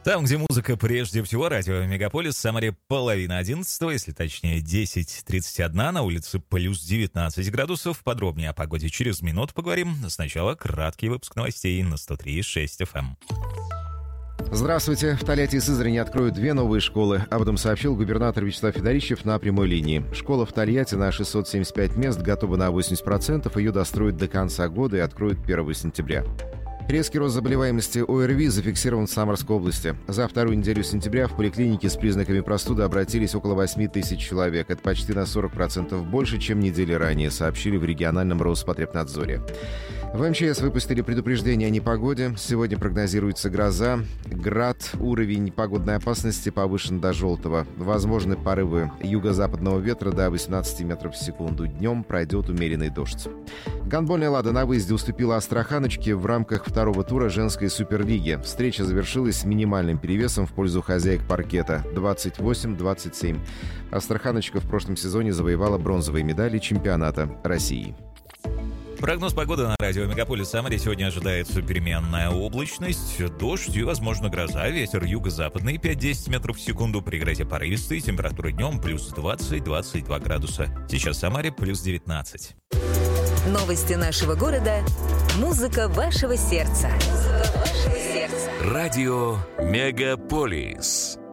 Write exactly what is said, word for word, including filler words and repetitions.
Там, где музыка прежде всего, радио Мегаполис, в Самаре половина одиннадцатого, если точнее десять тридцать один, на улице плюс девятнадцать градусов. Подробнее о погоде через минуту поговорим. Сначала краткий выпуск новостей на сто три и шесть эф эм. Здравствуйте. В Тольятти и Сызрани откроют две новые школы. Об этом сообщил губернатор Вячеслав Федорищев на прямой линии. Школа в Тольятти на шестьсот семьдесят пять мест готова на восемьдесят процентов. Ее достроят до конца года и откроют первого сентября. Резкий рост заболеваемости ОРВИ зафиксирован в Самарской области. За вторую неделю сентября в поликлинике с признаками простуды обратились около восемь тысяч человек. Это почти на сорок процентов больше, чем недели ранее, сообщили в региональном Роспотребнадзоре. В эм че эс выпустили предупреждение о непогоде. Сегодня прогнозируется гроза, град, уровень погодной опасности повышен до желтого. Возможны порывы юго-западного ветра до восемнадцати метров в секунду. Днем пройдет умеренный дождь. Гандбольная «Лада» на выезде уступила Астраханочке в рамках второго тура женской суперлиги. Встреча завершилась с минимальным перевесом в пользу хозяек паркета – двадцать восемь двадцать семь. Астраханочка в прошлом сезоне завоевала бронзовые медали чемпионата России. Прогноз погоды на радио Мегаполис Самаре. Сегодня ожидается переменная облачность, дождь и, возможно, гроза. Ветер юго-западный пять-десять метров в секунду. При грозе порывистый. Температура днем плюс двадцать двадцать два градуса. Сейчас в Самаре плюс девятнадцать. Новости нашего города. Музыка вашего сердца. Музыка вашего сердца. Радио Мегаполис.